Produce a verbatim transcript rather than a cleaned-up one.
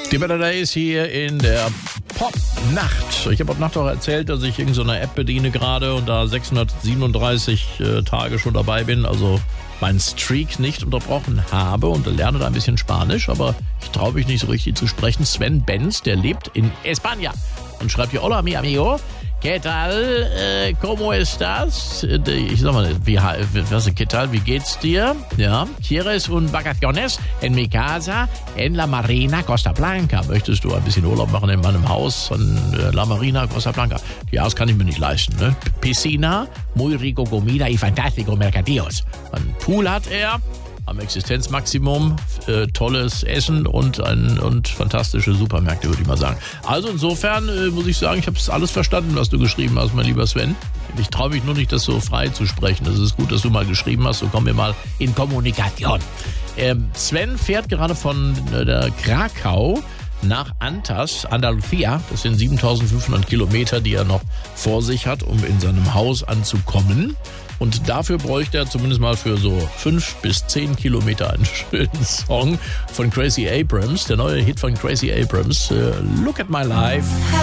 Die Better Days hier in der Pop-Nacht. Ich habe heute Nacht auch erzählt, dass ich irgendeine so App bediene gerade und da sechshundertsiebenunddreißig äh, Tage schon dabei bin, also meinen Streak nicht unterbrochen habe und lerne da ein bisschen Spanisch, aber ich traue mich nicht so richtig zu sprechen. Sven Benz, der lebt in España und schreibt hier: Hola, mi amigo. ¿Qué tal? Eh, ¿Cómo estás? Ich sag mal, wie, was, ¿qué tal? Wie geht's dir? Ja. ¿Quieres un vacaciones en mi casa en la Marina Costa Blanca? Möchtest du ein bisschen Urlaub machen in meinem Haus in La Marina Costa Blanca? Ja, das kann ich mir nicht leisten, ne? Piscina, muy rico comida y fantástico mercadillos. Ein Pool hat er am Existenzmaximum, äh, tolles Essen und, ein, und fantastische Supermärkte, würde ich mal sagen. Also insofern äh, muss ich sagen, ich habe es alles verstanden, was du geschrieben hast, mein lieber Sven. Ich traue mich nur nicht, das so frei zu sprechen. Es ist gut, dass du mal geschrieben hast, so kommen wir mal in Kommunikation. Ähm, Sven fährt gerade von äh, der Krakau nach Antas, Andalucía. Das sind siebentausendfünfhundert Kilometer, die er noch vor sich hat, um in seinem Haus anzukommen. Und dafür bräuchte er zumindest mal für so fünf bis zehn Kilometer einen schönen Song von Gracie Abrams. Der neue Hit von Gracie Abrams, uh, Look at My Life.